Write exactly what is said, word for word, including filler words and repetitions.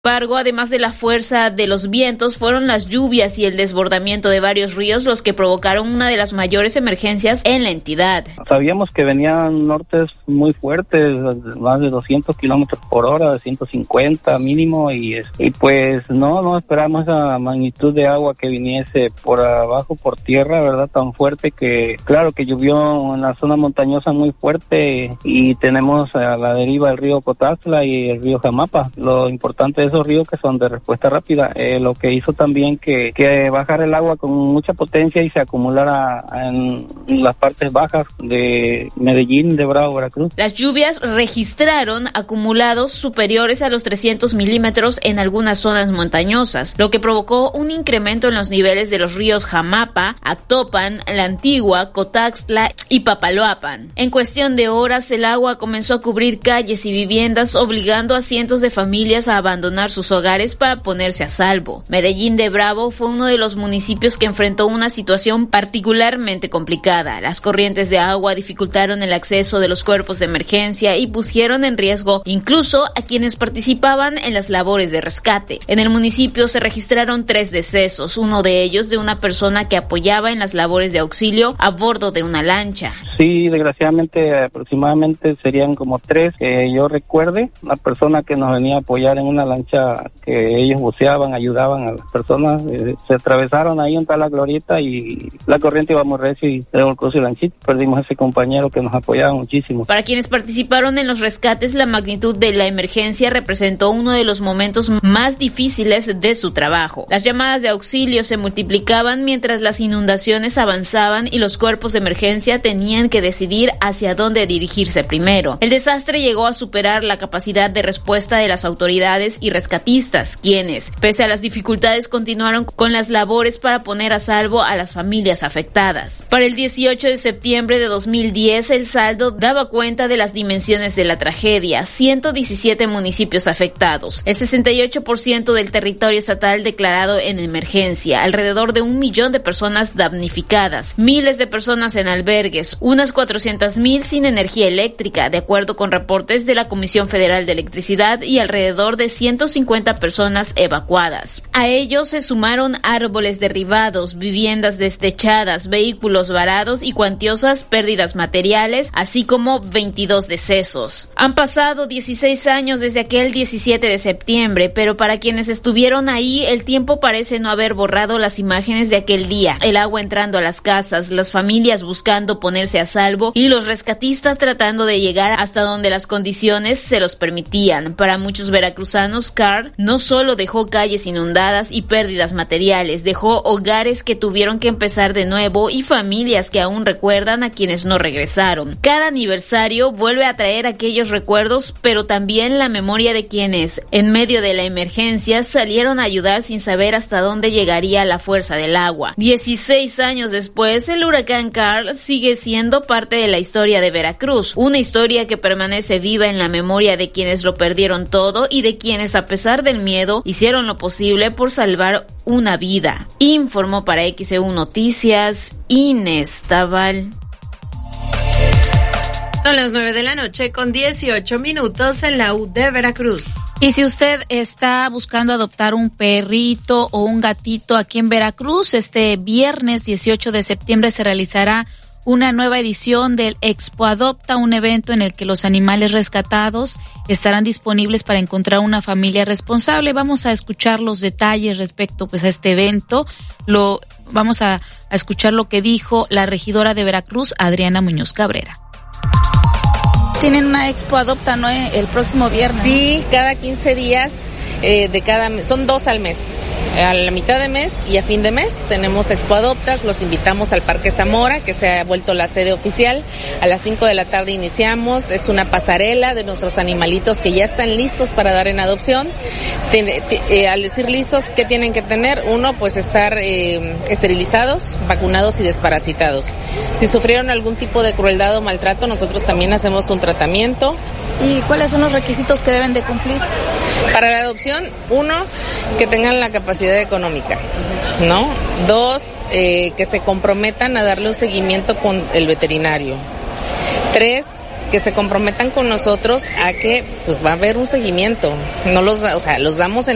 embargo, además de la fuerza de los vientos, fueron las lluvias y el desbordamiento de varios ríos los que provocaron una de las mayores emergencias en la entidad. Sabíamos que venían nortes muy fuertes, más de doscientos kilómetros por hora, ciento cincuenta mínimo, y, y pues no, no esperamos esa magnitud de agua que viniese por abajo, por tierra, ¿verdad? Tan fuerte que, claro que llovió en la zona montañosa muy fuerte y tenemos a la deriva el río Cotazla y el río Jamapa. Lo importante de esos ríos que son de respuesta rápida, eh, lo que hizo también que, que bajara el agua con mucha potencia y se acumulara en las partes bajas de Medellín, de Bravo, Veracruz. Las lluvias registraron acumulados superiores a los trescientos milímetros en algunas zonas montañosas, lo que provocó un incremento en los niveles de los ríos Jamapa, Actopan, La Antigua, Cotaxtla y Papaloapan. En cuestión de horas, el agua comenzó a cubrir calles y viviendas, obligando a cientos de familias a abandonar sus hogares para ponerse a salvo. Medellín de Bravo fue uno de los municipios que enfrentó una situación particularmente complicada. Las corrientes de agua dificultaron el acceso de los cuerpos de emergencia y pusieron en riesgo incluso a quienes participaban en las labores de rescate. En el municipio se registraron tres decesos, uno de ellos de una persona que apoyaba en las labores de auxilio a bordo de una lancha. Sí, desgraciadamente aproximadamente serían como tres que yo recuerde. La persona que nos venía a apoyar en una lancha que ellos buceaban, ayudaban a las personas, eh, se atravesaron ahí en la glorieta y la corriente iba muy recio y se volcó su lanchita. Perdimos a ese compañero que nos apoyaba muchísimo. Para quienes participaron en los rescates, la magnitud de la emergencia representó uno de los momentos más difíciles de su trabajo. Las llamadas de auxilio se multiplicaban mientras las inundaciones avanzaban y los cuerpos de emergencia tenían que decidir hacia dónde dirigirse primero. El desastre llegó a superar la capacidad de respuesta de las autoridades y rescatistas, quienes, pese a las dificultades, continuaron con las labores para poner a salvo a las familias afectadas. Para el dieciocho de septiembre de dos mil diez, el saldo daba cuenta de las dimensiones de la tragedia: ciento diecisiete municipios afectados, el sesenta y ocho por ciento del territorio estatal declarado en emergencia, alrededor de un millón de personas damnificadas, miles de personas en albergues, unas cuatrocientas mil sin energía eléctrica, de acuerdo con reportes de la Comisión Federal de Electricidad, y alrededor de ciento cincuenta personas evacuadas. A ellos se sumaron árboles derribados, viviendas destechadas, vehículos varados y cuantiosas pérdidas materiales, así como veintidós decesos. Han pasado dieciséis años desde aquel diecisiete de septiembre, pero para quienes estuvieron ahí, el tiempo parece no haber borrado las imágenes de aquel día. El agua entrando a las casas, las familias buscando ponerse a salvo y los rescatistas tratando de llegar hasta donde las condiciones se los permitían. Para muchos veracruzanos, Carl no solo dejó calles inundadas y pérdidas materiales, dejó hogares que tuvieron que empezar de nuevo y familias que aún recuerdan a quienes no regresaron. Cada aniversario vuelve a traer aquellos recuerdos, pero también la memoria de quienes, en medio de la emergencia, salieron a ayudar sin saber hasta dónde llegaría la fuerza del agua. dieciséis años después, el huracán Carl sigue siendo parte de la historia de Veracruz, una historia que permanece viva en la memoria de quienes lo perdieron todo y de quienes, a pesar del miedo, hicieron lo posible por salvar una vida. Informó para X E U Noticias Inés Taval. Son las nueve de la noche con dieciocho minutos en la U de Veracruz. Y si usted está buscando adoptar un perrito o un gatito aquí en Veracruz, este viernes dieciocho de septiembre se realizará una nueva edición del Expo Adopta, un evento en el que los animales rescatados estarán disponibles para encontrar una familia responsable. Vamos a escuchar los detalles respecto pues a este evento. Lo vamos a, a escuchar lo que dijo la regidora de Veracruz, Adriana Muñoz Cabrera. Tienen una Expo Adopta, ¿no? El próximo viernes. Sí, cada quince días, eh, de cada mes, son dos al mes. A la mitad de mes y a fin de mes tenemos Expo Adoptas, los invitamos al Parque Zamora, que se ha vuelto la sede oficial. A las cinco de la tarde iniciamos, es una pasarela de nuestros animalitos que ya están listos para dar en adopción. Ten, te, eh, al decir listos, ¿qué tienen que tener? Uno, pues estar eh, esterilizados, vacunados y desparasitados. Si sufrieron algún tipo de crueldad o maltrato, nosotros también hacemos un tratamiento. ¿Y cuáles son los requisitos que deben de cumplir? Para la adopción, uno, que tengan la capacidad económica, ¿no? Dos, eh, que se comprometan a darle un seguimiento con el veterinario. Tres, que se comprometan con nosotros a que pues va a haber un seguimiento. No los, o sea, los damos en